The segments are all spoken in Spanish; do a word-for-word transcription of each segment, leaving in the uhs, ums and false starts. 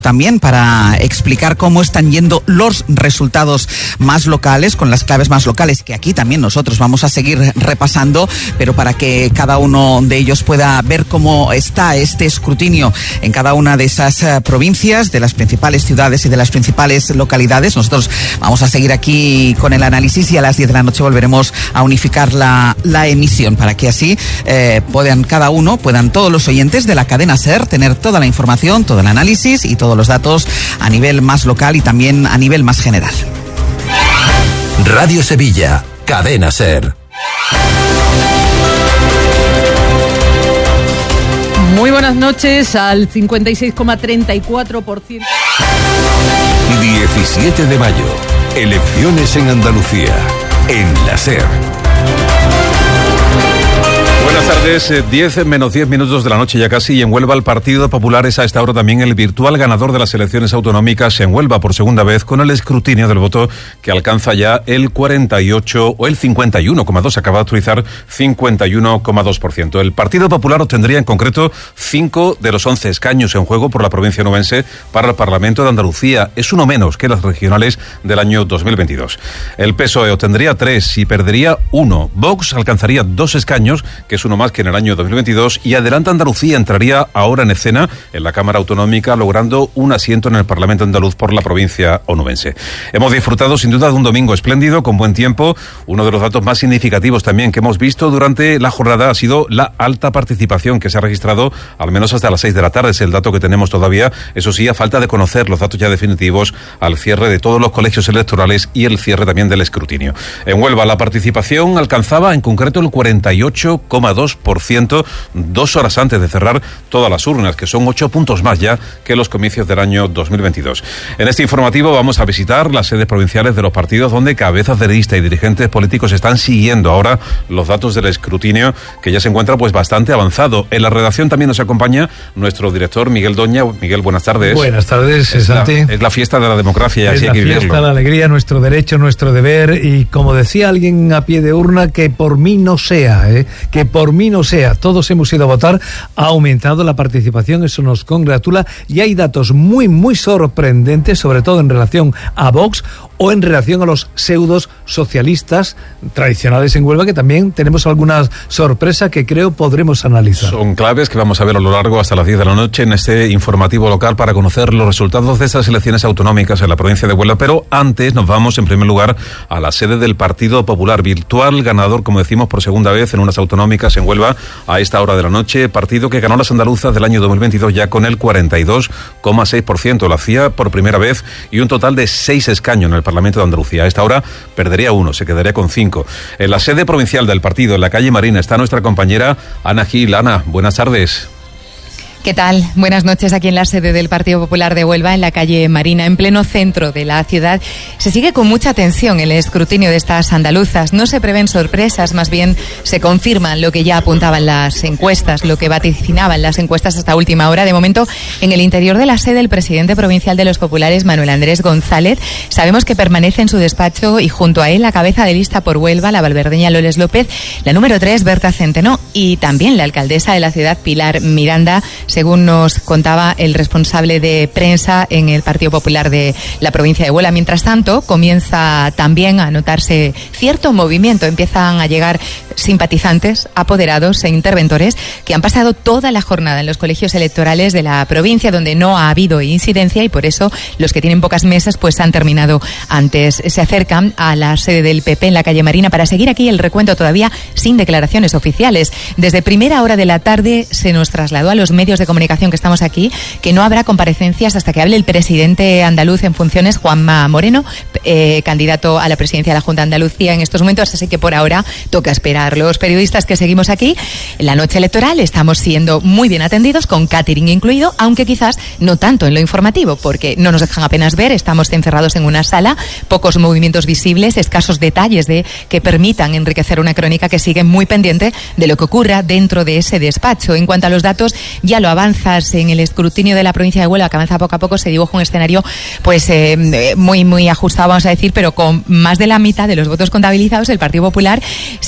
También para explicar cómo están yendo los resultados más locales, con las claves más locales, que aquí también nosotros vamos a seguir repasando, pero para que cada uno de ellos pueda ver cómo está este escrutinio en cada una de esas uh, provincias, de las principales ciudades y de las principales localidades. Nosotros vamos a seguir aquí con el análisis y a las diez de la noche volveremos a unificar la, la emisión para que así eh, puedan cada uno, puedan todos los oyentes de la cadena SER tener toda la información, todo el análisis y todo los datos a nivel más local y también a nivel más general. Radio Sevilla, Cadena SER. Muy buenas noches. Al cincuenta y seis coma treinta y cuatro por ciento. diecisiete de mayo, elecciones en Andalucía, en la SER. Buenas tardes, diez menos diez minutos de la noche ya casi, y en Huelva el Partido Popular es a esta hora también el virtual ganador de las elecciones autonómicas en Huelva por segunda vez, con el escrutinio del voto que alcanza ya el cuarenta y ocho o el cincuenta y uno coma dos, acaba de actualizar cincuenta y uno coma dos por ciento. El Partido Popular obtendría en concreto cinco de los once escaños en juego por la provincia onubense para el Parlamento de Andalucía. Es uno menos que las regionales del año dos mil veintidós. El P S O E obtendría tres y perdería uno. Vox alcanzaría dos escaños, que es uno más que en el año dos mil veintidós, y Adelante Andalucía entraría ahora en escena en la Cámara Autonómica, logrando un asiento en el Parlamento andaluz por la provincia onubense. Hemos disfrutado sin duda de un domingo espléndido, con buen tiempo. Uno de los datos más significativos también que hemos visto durante la jornada ha sido la alta participación que se ha registrado, al menos hasta las seis de la tarde, es el dato que tenemos todavía. Eso sí, a falta de conocer los datos ya definitivos al cierre de todos los colegios electorales y el cierre también del escrutinio. En Huelva la participación alcanzaba en concreto el cuarenta y ocho coma dos por ciento, dos horas antes de cerrar todas las urnas, que son ocho puntos más ya que los comicios del año dos mil veintidós. En este informativo vamos a visitar las sedes provinciales de los partidos, donde cabezas de lista y dirigentes políticos están siguiendo ahora los datos del escrutinio, que ya se encuentra pues bastante avanzado. En la redacción también nos acompaña nuestro director Miguel Doña. Miguel, buenas tardes. Buenas tardes, es Santi. La, es la fiesta de la democracia, y así hay que vivirlo. Es la fiesta, la alegría, nuestro derecho, nuestro deber, y como decía alguien a pie de urna, que por mí no sea, ¿eh? que por mí no sea. Todos hemos ido a votar, ha aumentado la participación, eso nos congratula, y hay datos muy, muy sorprendentes, sobre todo en relación a Vox o en relación a los pseudos socialistas tradicionales en Huelva, que también tenemos alguna sorpresa que creo podremos analizar. Son claves que vamos a ver a lo largo hasta las diez de la noche en este informativo local para conocer los resultados de estas elecciones autonómicas en la provincia de Huelva, pero antes nos vamos en primer lugar a la sede del Partido Popular, virtual ganador, como decimos, por segunda vez en unas autonómicas en Huelva a esta hora de la noche, partido que ganó las andaluzas del año dos mil veintidós ya con el cuarenta y dos coma seis por ciento, lo hacía por primera vez, y un total de seis escaños en el Parlamento de Andalucía. A esta hora perdería uno, se quedaría con cinco. En la sede provincial del partido, en la calle Marina, está nuestra compañera Ana Gil. Ana, buenas tardes. ¿Qué tal? Buenas noches. Aquí en la sede del Partido Popular de Huelva, en la calle Marina, en pleno centro de la ciudad. Se sigue con mucha atención el escrutinio de estas andaluzas. No se prevén sorpresas, más bien se confirman lo que ya apuntaban las encuestas, lo que vaticinaban las encuestas hasta última hora. De momento, en el interior de la sede, el presidente provincial de los populares, Manuel Andrés González, sabemos que permanece en su despacho, y junto a él, la cabeza de lista por Huelva, la valverdeña Loles López, la número tres, Berta Centeno, y también la alcaldesa de la ciudad, Pilar Miranda, según nos contaba el responsable de prensa en el Partido Popular de la provincia de Huelva. Mientras tanto, comienza también a notarse cierto movimiento. Empiezan a llegar simpatizantes, apoderados e interventores que han pasado toda la jornada en los colegios electorales de la provincia, donde no ha habido incidencia, y por eso los que tienen pocas mesas pues han terminado antes. Se acercan a la sede del P P en la calle Marina para seguir aquí el recuento, todavía sin declaraciones oficiales. Desde primera hora de la tarde se nos trasladó a los medios de comunicación que estamos aquí que no habrá comparecencias hasta que hable el presidente andaluz en funciones, Juanma Moreno, eh, candidato a la presidencia de la Junta de Andalucía en estos momentos, así que por ahora toca esperar. Los periodistas que seguimos aquí en la noche electoral estamos siendo muy bien atendidos, con catering incluido, aunque quizás no tanto en lo informativo, porque no nos dejan apenas ver, estamos encerrados en una sala, pocos movimientos visibles, escasos detalles de que permitan enriquecer una crónica que sigue muy pendiente de lo que ocurra dentro de ese despacho. En cuanto a los datos, ya lo avanzas en el escrutinio de la provincia de Huelva, que avanza poco a poco, se dibuja un escenario pues eh, muy muy ajustado, vamos a decir, pero con más de la mitad de los votos contabilizados, el Partido Popular sería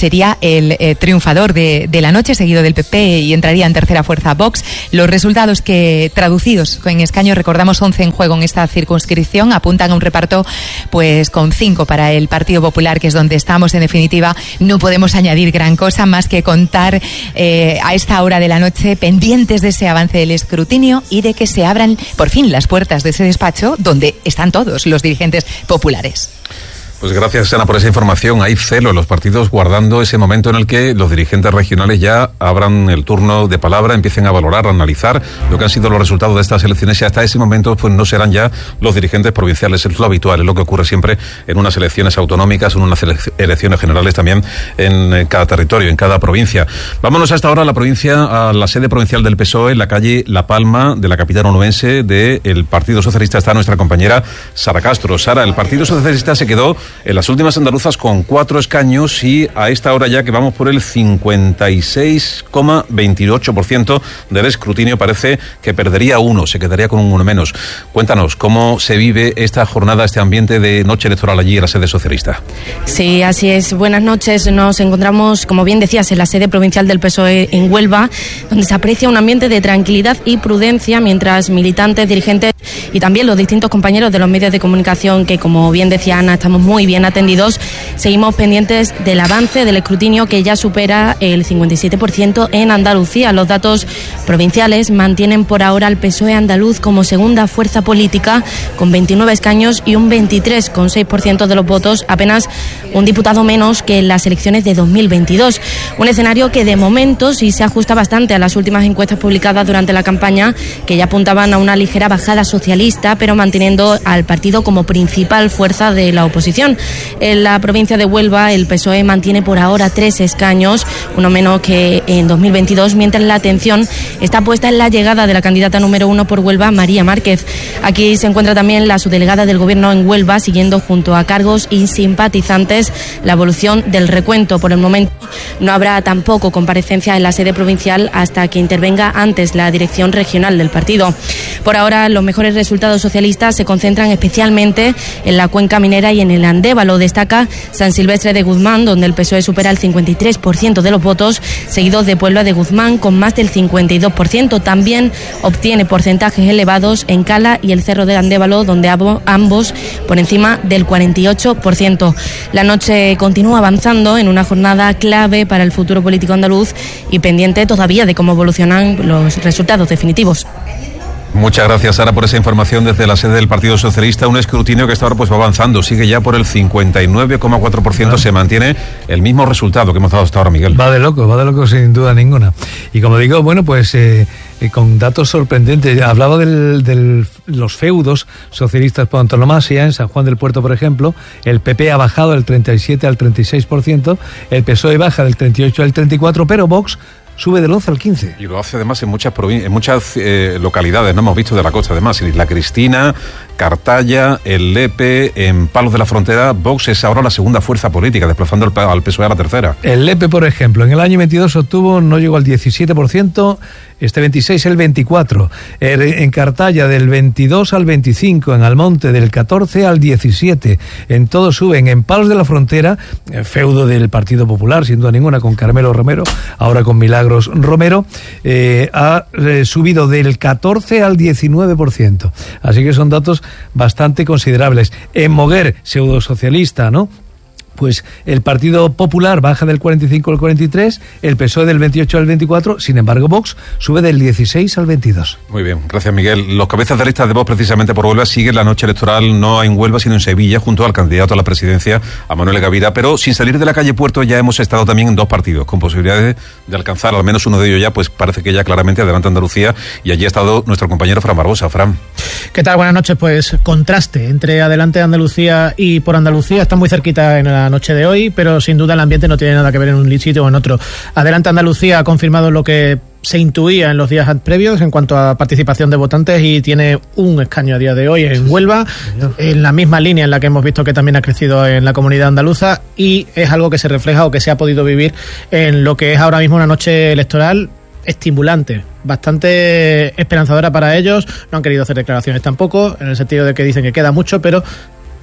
el eh, triunfador de, de la noche, seguido del P P, y entraría en tercera fuerza Vox. Los resultados que, traducidos en escaños, recordamos once en juego en esta circunscripción, apuntan a un reparto pues con cinco para el Partido Popular, que es donde estamos. En definitiva, no podemos añadir gran cosa más que contar eh, a esta hora de la noche pendientes de ese avance del escrutinio y de que se abran por fin las puertas de ese despacho donde están todos los dirigentes populares. Pues gracias, Ana, por esa información. Hay celo en los partidos guardando ese momento en el que los dirigentes regionales ya abran el turno de palabra, empiecen a valorar, a analizar lo que han sido los resultados de estas elecciones, y hasta ese momento pues no serán ya los dirigentes provinciales. Es lo habitual, es lo que ocurre siempre en unas elecciones autonómicas, en unas elecciones generales también en cada territorio, en cada provincia. Vámonos hasta ahora a la provincia, a la sede provincial del P S O E, en la calle La Palma de la capital onubense del Partido Socialista. Está nuestra compañera Sara Castro. Sara, el Partido Socialista se quedó en las últimas andaluzas con cuatro escaños y a esta hora ya que vamos por el cincuenta y seis coma veintiocho por ciento del escrutinio parece que perdería uno, se quedaría con uno menos. Cuéntanos, ¿cómo se vive esta jornada, este ambiente de noche electoral allí en la sede socialista? Sí, así es. Buenas noches. Nos encontramos, como bien decías, en la sede provincial del P S O E en Huelva, donde se aprecia un ambiente de tranquilidad y prudencia, mientras militantes, dirigentes y también los distintos compañeros de los medios de comunicación, que como bien decía Ana, estamos muy bien atendidos, seguimos pendientes del avance del escrutinio, que ya supera el cincuenta y siete por ciento en Andalucía. Los datos provinciales mantienen por ahora al P S O E andaluz como segunda fuerza política, con veintinueve escaños y un veintitrés coma seis por ciento de los votos, apenas un diputado menos que en las elecciones de dos mil veintidós. Un escenario que de momento sí se ajusta bastante a las últimas encuestas publicadas durante la campaña, que ya apuntaban a una ligera bajada socialista, pero manteniendo al partido como principal fuerza de la oposición. En la provincia de Huelva, el P S O E mantiene por ahora tres escaños, uno menos que en dos mil veintidós, mientras la atención está puesta en la llegada de la candidata número uno por Huelva, María Márquez. Aquí se encuentra también la subdelegada del Gobierno en Huelva, siguiendo junto a cargos y simpatizantes la evolución del recuento. Por el momento no habrá tampoco comparecencia en la sede provincial hasta que intervenga antes la dirección regional del partido. Por ahora, los mejores resultados socialistas se concentran especialmente en la cuenca minera y en el Andévalo. Destaca San Silvestre de Guzmán, donde el P S O E supera el cincuenta y tres por ciento de los votos, seguido de Puebla de Guzmán con más del cincuenta y dos por ciento. También obtiene porcentajes elevados en Cala y el Cerro de Andévalo, donde ambos por encima del cuarenta y ocho por ciento. La noche continúa avanzando en una jornada clave para el futuro político andaluz y pendiente todavía de cómo evolucionan los resultados definitivos. Muchas gracias, Sara, por esa información desde la sede del Partido Socialista. Un escrutinio que hasta ahora pues va avanzando, sigue ya por el cincuenta y nueve coma cuatro por ciento, se mantiene el mismo resultado que hemos dado hasta ahora, Miguel. Va de loco, va de loco sin duda ninguna. Y como digo, bueno, pues eh, eh, con datos sorprendentes. Hablaba de del, los feudos socialistas por antonomasia. En San Juan del Puerto, por ejemplo, el P P ha bajado del treinta y siete al treinta y seis por ciento, el P S O E baja del treinta y ocho al treinta y cuatro por ciento, pero Vox sube del once al quince. Y lo hace además en muchas provin- en muchas eh, localidades, no hemos visto de la costa además, en Isla Cristina, Cartaya, El Lepe, en Palos de la Frontera. Vox es ahora la segunda fuerza política, desplazando al, al P S O E a la tercera. El Lepe, por ejemplo, en el año veintidós obtuvo, no llegó al diecisiete por ciento, este veintiséis el veinticuatro por ciento. En Cartaya del veintidós al veinticinco por ciento, en Almonte del catorce al diecisiete por ciento. En todo suben. En Palos de la Frontera, feudo del Partido Popular, sin duda ninguna, con Carmelo Romero, ahora con Milagros Romero, eh, ha eh, subido del catorce al diecinueve por ciento. Así que son datos bastante considerables. En Moguer, pseudo socialista, ¿no? Pues el Partido Popular baja del cuarenta y cinco al cuarenta y tres, el P S O E del veintiocho al veinticuatro, sin embargo Vox sube del dieciséis al veintidós. Muy bien, gracias, Miguel. Los cabezas de lista de Vox, precisamente por Huelva, siguen la noche electoral no en Huelva sino en Sevilla, junto al candidato a la presidencia, a Manuel Gavira, pero sin salir de la calle Puerto ya hemos estado también en dos partidos, con posibilidades de alcanzar al menos uno de ellos ya, pues parece que ya claramente adelanta Andalucía, y allí ha estado nuestro compañero Fran Barbosa. Fran. ¿Qué tal? Buenas noches. Pues contraste entre adelante Andalucía y por Andalucía, está muy cerquita en la noche de hoy, pero sin duda el ambiente no tiene nada que ver en un sitio o en otro. Adelante Andalucía ha confirmado lo que se intuía en los días previos en cuanto a participación de votantes y tiene un escaño a día de hoy en Huelva, en la misma línea en la que hemos visto que también ha crecido en la comunidad andaluza, y es algo que se refleja o que se ha podido vivir en lo que es ahora mismo una noche electoral estimulante, bastante esperanzadora para ellos. No han querido hacer declaraciones tampoco, en el sentido de que dicen que queda mucho, pero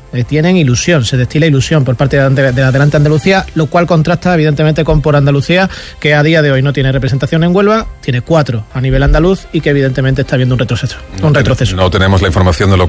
eh, tienen ilusión, se destila ilusión por parte de, de Adelante Andalucía, lo cual contrasta evidentemente con Por Andalucía, que a día de hoy no tiene representación en Huelva, tiene cuatro a nivel andaluz y que evidentemente está viendo un retroceso. No un retroceso. No tenemos la información de lo